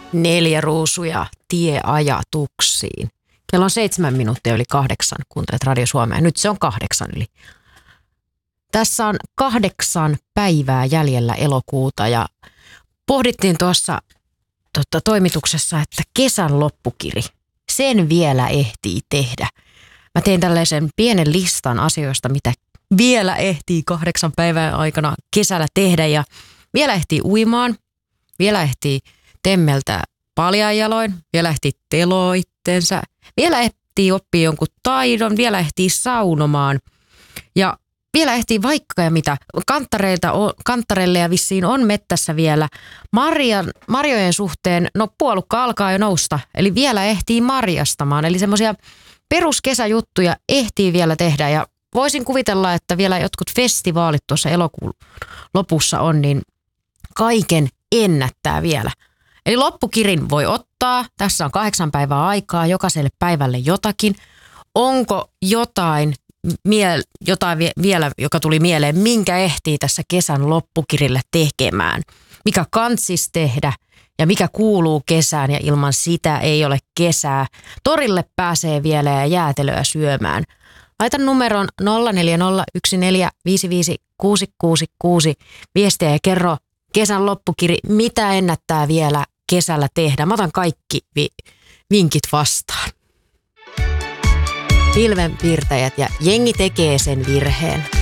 4 ruusuja tieajatuksiin. Kello on 7 minuuttia yli 8, kuuntelet Radio Suomea. Nyt se on 8 yli. Tässä on 8 päivää jäljellä elokuuta ja pohdittiin tuossa toimituksessa, että kesän loppukiri, sen vielä ehtii tehdä. Mä tein tällaisen pienen listan asioista, mitä vielä ehtii 8 päivän aikana kesällä tehdä ja vielä ehtii uimaan, vielä ehtii temmeltä paljain jaloin, vielä ehtii teloa itsensä, vielä ehtii oppia jonkun taidon, vielä ehtii saunomaan ja vielä ehtii vaikka ja mitä. Kanttareille ja vissiin on mettässä vielä. Marjojen suhteen, no puolukka alkaa jo nousta, eli vielä ehtii marjastamaan. Eli semmoisia peruskesäjuttuja ehtii vielä tehdä ja voisin kuvitella, että vielä jotkut festivaalit tuossa elokuun lopussa on, niin kaiken ennättää vielä. Eli loppukirin voi ottaa. Tässä on 8 päivää aikaa, jokaiselle päivälle jotakin. Onko jotain vielä, joka tuli mieleen, minkä ehtii tässä kesän loppukirille tekemään? Mikä kantsis tehdä ja mikä kuuluu kesään ja ilman sitä ei ole kesää? Torille pääsee vielä ja jäätelöä syömään. Laita numeron 0401455666 viestiä ja kerro kesän loppukiri, mitä ennättää vielä kesällä tehdä. Mä otan kaikki vinkit vastaan. Pilvenpiirtäjät ja jengi tekee sen virheen.